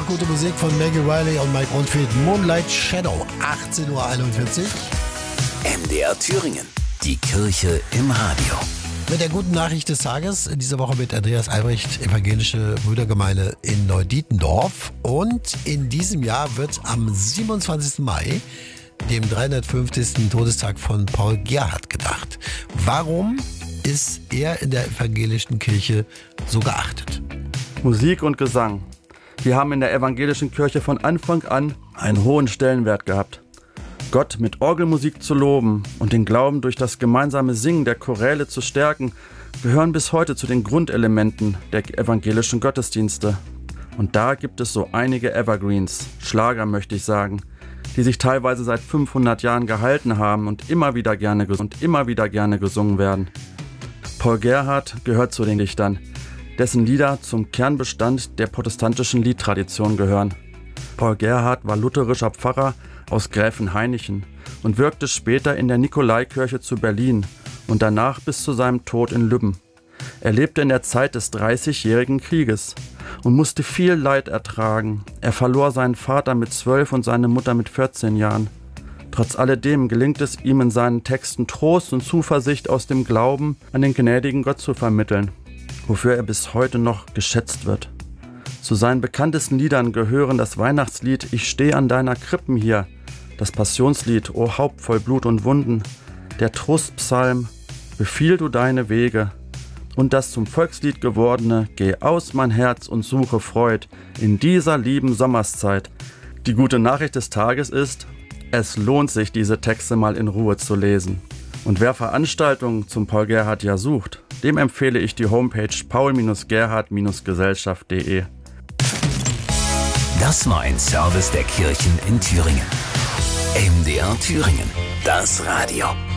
gute Musik von Maggie Riley und Mike Oldfield. Moonlight Shadow, 18:41 Uhr. MDR Thüringen, die Kirche im Radio. Mit der guten Nachricht des Tages, diese Woche mit Andreas Albrecht, Evangelische Brüdergemeinde in Neudietendorf. Und in diesem Jahr wird am 27. Mai, dem 350. Todestag von Paul Gerhardt, gedacht. Warum ist er in der evangelischen Kirche so geachtet? Musik und Gesang. Die haben in der evangelischen Kirche von Anfang an einen hohen Stellenwert gehabt. Gott mit Orgelmusik zu loben und den Glauben durch das gemeinsame Singen der Choräle zu stärken, gehören bis heute zu den Grundelementen der evangelischen Gottesdienste. Und da gibt es so einige Evergreens, Schlager möchte ich sagen, die sich teilweise seit 500 Jahren gehalten haben und immer wieder gerne gesungen werden. Paul Gerhardt gehört zu den Dichtern, dessen Lieder zum Kernbestand der protestantischen Liedtradition gehören. Paul Gerhardt war lutherischer Pfarrer aus Gräfenhainichen und wirkte später in der Nikolaikirche zu Berlin und danach bis zu seinem Tod in Lübben. Er lebte in der Zeit des 30-jährigen Krieges und musste viel Leid ertragen. Er verlor seinen Vater mit 12 und seine Mutter mit 14 Jahren. Trotz alledem gelingt es ihm in seinen Texten Trost und Zuversicht aus dem Glauben an den gnädigen Gott zu vermitteln, wofür er bis heute noch geschätzt wird. Zu seinen bekanntesten Liedern gehören das Weihnachtslied Ich steh an deiner Krippen hier, das Passionslied O Haupt voll Blut und Wunden, der Trostpsalm Befiehl du deine Wege und das zum Volkslied gewordene Geh aus mein Herz und suche Freud in dieser lieben Sommerszeit. Die gute Nachricht des Tages ist, es lohnt sich, diese Texte mal in Ruhe zu lesen. Und wer Veranstaltungen zum Paul Gerhardt Jahr sucht, dem empfehle ich die Homepage paul-gerhardt-gesellschaft.de. Das war ein Service der Kirchen in Thüringen. MDR Thüringen, das Radio.